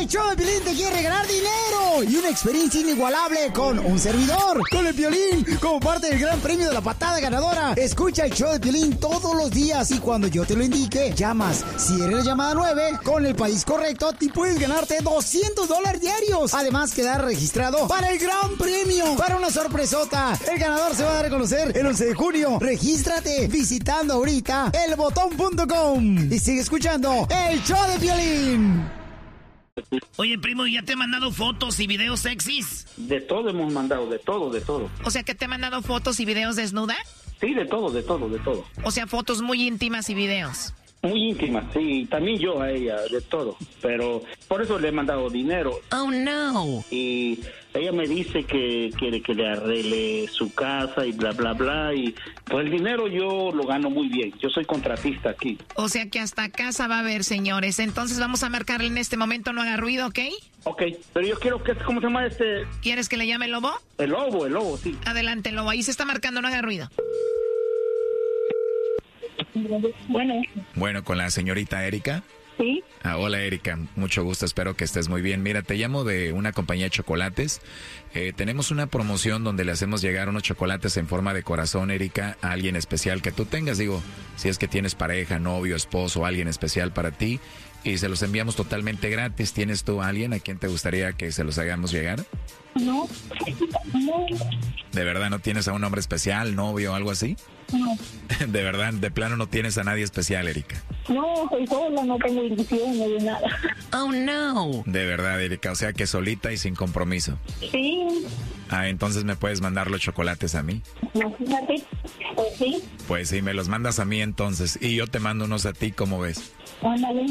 El show de Piolín te quiere regalar dinero y una experiencia inigualable con un servidor, con el Piolín, como parte del gran premio de la patada ganadora. Escucha el show de Piolín todos los días y cuando yo te lo indique, llamas. Si eres la llamada 9, con el país correcto, te puedes ganarte $200 diarios. Además, quedar registrado para el gran premio, para una sorpresota. El ganador se va a dar a conocer el 11 de junio. Regístrate visitando ahorita elbotón.com y sigue escuchando el show de Piolín. Oye, primo, ¿ya te he mandado fotos y videos sexys? De todo hemos mandado, de todo. O sea, ¿que te he mandado fotos y videos desnuda? Sí, de todo. O sea, fotos muy íntimas y videos. Muy íntima, sí, también yo a ella, de todo, pero por eso le he mandado dinero. Oh, no. Y ella me dice que quiere que le arregle su casa y bla, bla, bla, y pues el dinero yo lo gano muy bien, yo soy contratista aquí. O sea que hasta casa va a haber, señores, entonces vamos a marcarle en este momento, no haga ruido, ¿ok? Ok, pero yo quiero que, ¿cómo se llama este? ¿Quieres que le llame el lobo? El lobo, sí. Adelante, lobo, ahí se está marcando, no haga ruido. Bueno, con la señorita Erika. Sí. Hola Erika, mucho gusto, espero que estés muy bien. Mira, te llamo de una compañía de chocolates. Tenemos una promoción donde le hacemos llegar unos chocolates en forma de corazón, Erika, a alguien especial que tú tengas. Digo, si es que tienes pareja, novio, esposo, alguien especial para ti. Y se los enviamos totalmente gratis. ¿Tienes tú a alguien a quien te gustaría que se los hagamos llegar? No. ¿De verdad no tienes a un hombre especial, novio o algo así? No. De verdad, de plano no tienes a nadie especial, Erika. No, soy sola, no tengo ilusión, no de nada. Oh, no. De verdad, Erika, o sea que solita y sin compromiso. Sí. Entonces me puedes mandar los chocolates a mí. Imagínate, pues sí. Pues sí, me los mandas a mí entonces y yo te mando unos a ti, ¿cómo ves? Mándame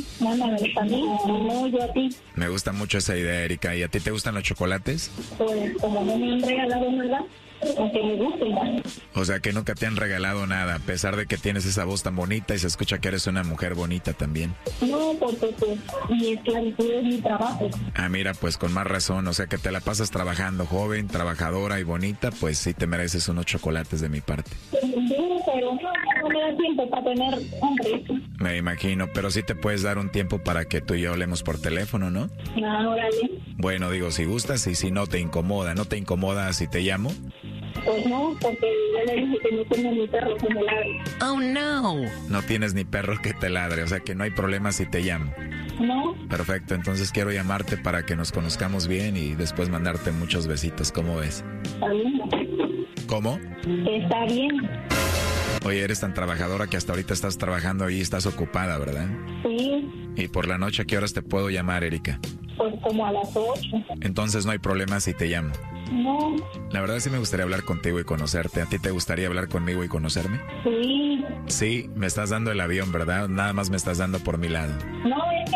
a mí, no yo a ti. Me gusta mucho esa idea, Erika. ¿Y a ti te gustan los chocolates? Pues como no me han regalado nada, aunque me gusten. O sea que nunca te han regalado nada, a pesar de que tienes esa voz tan bonita y se escucha que eres una mujer bonita también. No, porque pues mi esclavitud es mi trabajo. Mira, pues con más razón, o sea que te la pasas trabajando, joven, trabajadora y bonita, pues sí te mereces unos chocolates de mi parte. Sí, pero no me da tiempo para tener hombres. Me imagino, pero sí te puedes dar un tiempo para que tú y yo hablemos por teléfono, ¿no? Órale. Bueno, digo, si gustas y si no te incomoda, ¿no te incomoda si te llamo? Pues no, porque yo le dije que no tengo ni perro que me ladre. Oh, no. No tienes ni perro que te ladre, o sea que no hay problema si te llamo. No. Perfecto, entonces quiero llamarte para que nos conozcamos bien y después mandarte muchos besitos, ¿cómo ves? Está bien. ¿Cómo? Está bien. Oye, eres tan trabajadora que hasta ahorita estás trabajando ahí y estás ocupada, ¿verdad? Sí. ¿Y por la noche a qué horas te puedo llamar, Erika? Pues como a las 8. Entonces no hay problema si te llamo. No. La verdad sí me gustaría hablar contigo y conocerte. ¿A ti te gustaría hablar conmigo y conocerme? Sí. Sí, me estás dando el avión, ¿verdad? Nada más me estás dando por mi lado. No, es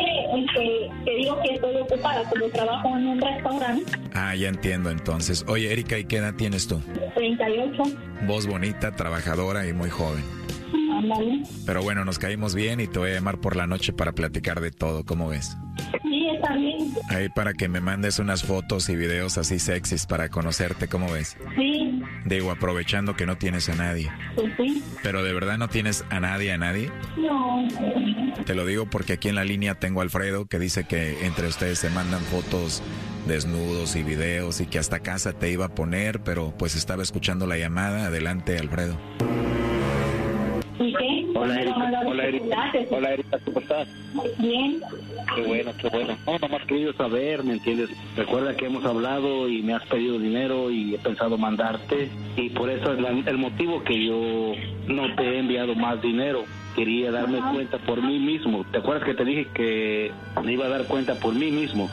que digo que estoy ocupada, como trabajo en un restaurante. Ya entiendo entonces. Oye, Erika, ¿y qué edad tienes tú? 38. Voz bonita, trabajadora y muy joven. Ándale. Pero bueno, nos caímos bien y te voy a llamar por la noche para platicar de todo, ¿cómo ves? Sí, está bien. Ahí para que me mandes unas fotos y videos así sexys para conocerte, ¿cómo ves? Sí. Digo, aprovechando que no tienes a nadie. Pues sí. ¿Pero de verdad no tienes a nadie? No. Te lo digo porque aquí en la línea tengo a Alfredo que dice que entre ustedes se mandan fotos desnudos y videos y que hasta casa te iba a poner, pero pues estaba escuchando la llamada. Adelante, Alfredo. ¿Y qué? Hola Erika, ¿cómo estás? Bien. Qué bueno. No, nomás quería saber, ¿me entiendes? Recuerda que hemos hablado y me has pedido dinero y he pensado mandarte y por eso es el motivo que yo no te he enviado más dinero. Quería darme cuenta por mí mismo. ¿Te acuerdas que te dije que me iba a dar cuenta por mí mismo?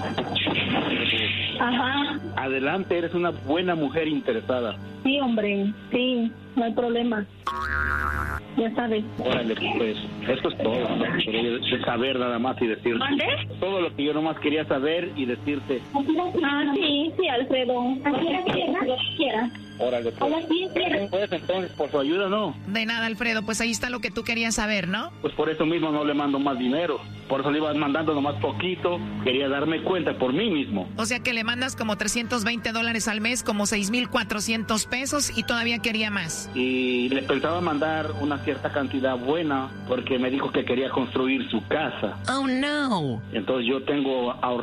Ajá. Adelante, eres una buena mujer interesada. Sí, hombre. Sí, no hay problema. Ya sabes. Órale, pues, eso es todo. Quería saber nada más y decirte. ¿Mande? Todo lo que yo nomás quería saber y decirte. Sí, Alfredo. Lo que quieras. Órale, pues entonces, por su ayuda, ¿no? De nada, Alfredo, pues ahí está lo que tú querías saber, ¿no? Pues por eso mismo no le mando más dinero. Por eso le iba mandando nomás poquito. Quería darme cuenta por mí mismo. O sea que le mandas como $320 al mes, como 6,400 pesos y todavía quería más. Y le pensaba mandar una cierta cantidad buena porque me dijo que quería construir su casa. Oh, no. Entonces yo tengo ahorrado